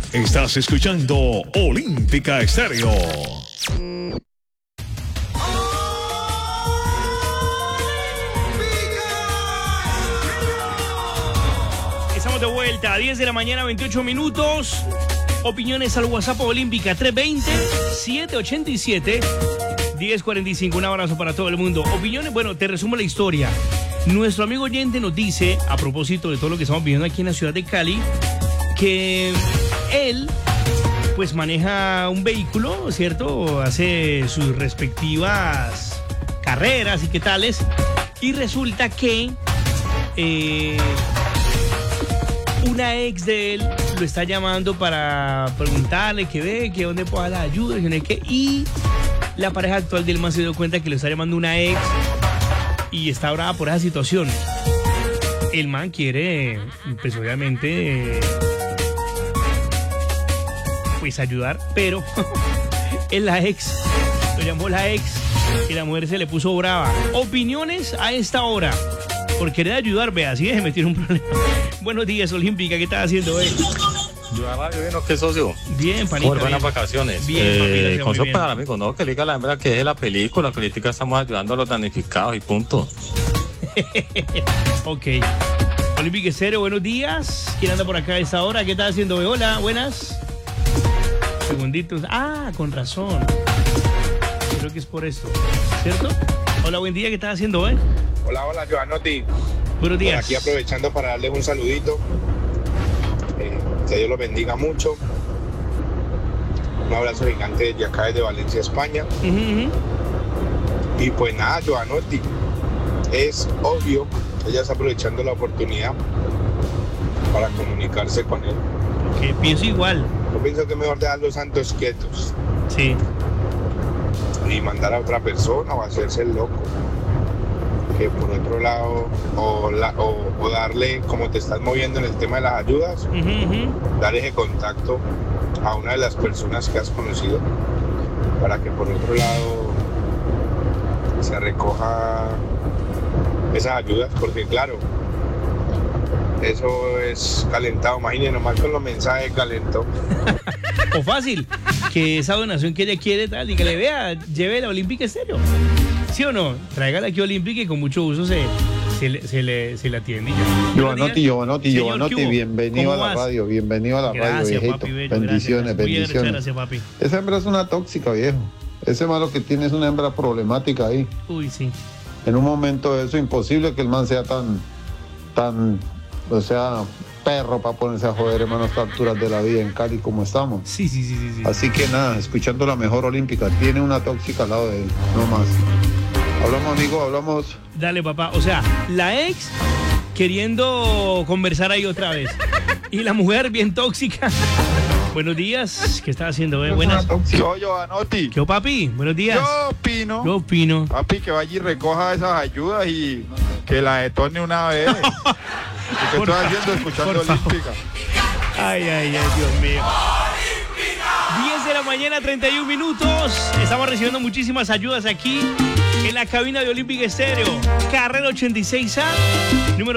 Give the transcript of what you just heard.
Estás escuchando Olímpica Estéreo. Estamos de vuelta, 10 de la mañana, 28 minutos. Opiniones al WhatsApp Olímpica 320-787-1045. Un abrazo para todo el mundo. Opiniones, bueno, te resumo la historia. Nuestro amigo oyente nos dice, a propósito de todo lo que estamos viviendo aquí en la ciudad de Cali, que él pues maneja un vehículo, ¿cierto? Hace sus respectivas carreras y qué tales. Y resulta que una ex de él lo está llamando para preguntarle qué ve, que dónde pueda la ayuda, y la pareja actual del man se dio cuenta que le está llamando una ex y está brava por esa situación. El man quiere, pues obviamente, pues ayudar, pero es la ex, lo llamó la ex y la mujer se le puso brava. Opiniones a esta hora. Por querer ayudar, vea, así se metió en un problema. Buenos días, Olímpica, ¿qué estás haciendo hoy? Yo bien, ¿qué socio? Bien, panita. Por buenas vacaciones. Bien, consejo para el amigo, no, que le diga a la hembra que es la película, que ahorita estamos ayudando a los damnificados y punto. Ok. Olímpica Estéreo, buenos días. ¿Quién anda por acá a esta hora? ¿Qué estás haciendo hoy? Hola, buenas. Segunditos. Ah, con razón. Creo que es por esto, ¿cierto? Hola, buen día, ¿qué estás haciendo hoy? Hola, Joanotti. Buenos días. Por aquí aprovechando para darles un saludito. Que Dios los bendiga mucho. Un abrazo gigante desde acá, desde Valencia, España. Y pues nada, Joanotti. Es obvio que ella está aprovechando la oportunidad para comunicarse con él. Que pienso igual. Yo pienso que es mejor dejar los santos quietos. Sí. Y mandar a otra persona o hacerse el loco. Que por otro lado, o darle, como te estás moviendo en el tema de las ayudas, dar ese contacto a una de las personas que has conocido para que por otro lado se recoja esas ayudas, porque claro, eso es calentado, imagínense, nomás con los mensajes calentó. O fácil, que esa donación que ella quiere tal y que le vea, lleve la Olímpica Estéreo. ¿Sí o no? Tráigala aquí a Olímpica y con mucho gusto se le atiende. Giovanotti, bienvenido a la radio, Gracias, viejito. papi, bello, bendiciones. Muchas gracias, papi. Esa hembra es una tóxica, viejo. Ese malo que tiene es una hembra problemática ahí. Uy, sí. En un momento de eso, imposible que el man sea tan, o sea, perro para ponerse a joder, hermano, a estas alturas de la vida en Cali como estamos. Sí. Así que nada, escuchando la mejor Olímpica, tiene una tóxica al lado de él, no más. Hablamos, amigo, hablamos. Dale, papá. O sea, la ex queriendo conversar ahí otra vez. Y la mujer bien tóxica. Buenos días. ¿Qué estás haciendo, Buenas. Yo, Joanotti. ¿Qué, papi? Buenos días. Yo opino. Papi, que vaya y recoja esas ayudas y que las detone una vez. ¿Qué estoy haciendo? Escuchando Olímpica. Ay, Dios mío. 10 de la mañana, 31 minutos. Estamos recibiendo muchísimas ayudas aquí en la cabina de Olímpica Estéreo. Carrera 86A, número